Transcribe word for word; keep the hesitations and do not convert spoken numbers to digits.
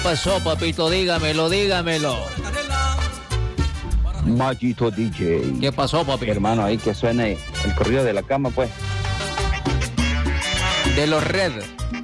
pasó, papito? Dígamelo, dígamelo. Machito D J. ¿Qué pasó, papi? Hermano, ahí que suene el corrido de la cama, pues. De los Red.